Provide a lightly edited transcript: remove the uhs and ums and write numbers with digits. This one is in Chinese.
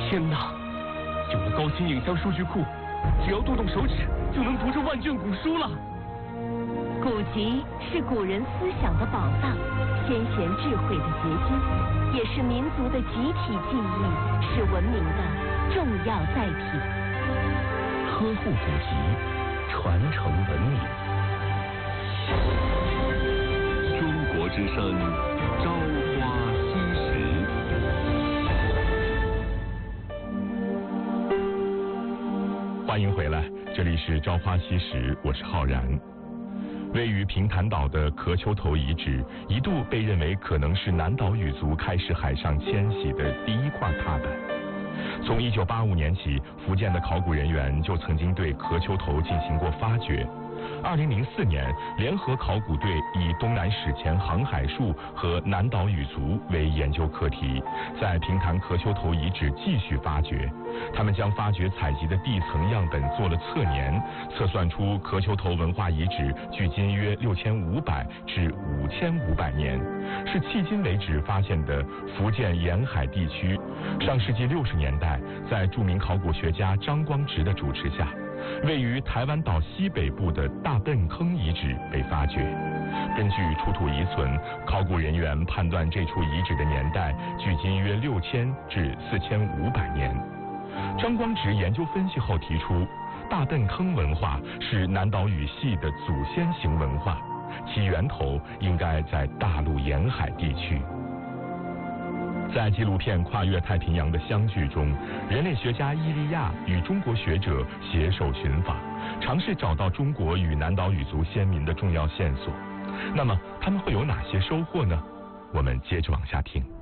天哪！有了高清影像数据库，只要动动手指就能读着万卷古书了。 古籍是古人思想的宝藏，先贤智慧的结晶，也是民族的集体记忆，是文明的重要载体。 呵护古籍，传承文明。 中国之声，朝花夕拾。 欢迎回来，这里是朝花夕拾，我是浩然。位于平潭岛的壳丘头遗址，一度被认为可能是南岛语族开始海上迁徙的第一块踏板。从1985年起，福建的考古人员就曾经对壳丘头进行过发掘。2004年，联合考古队以东南史前航海术和南岛语族为研究课题，在平潭壳丘头遗址继续发掘。他们将发掘采集的地层样本做了测年，测算出壳丘头文化遗址距今约6500至5500年，是迄今为止发现的福建沿海地区。上世纪60年代，在著名考古学家张光直的主持下，位于台湾岛西北部的大坌坑遗址被发掘。根据出土遗存，考古人员判断这处遗址的年代距今约6000至4500年。张光直研究分析后提出，大坌坑文化是南岛语系的祖先型文化，其源头应该在大陆沿海地区。在纪录片《跨越太平洋的相聚》中，人类学家伊利亚与中国学者携手寻访，尝试找到中国与南岛语族先民的重要线索。那么他们会有哪些收获呢？我们接着往下听。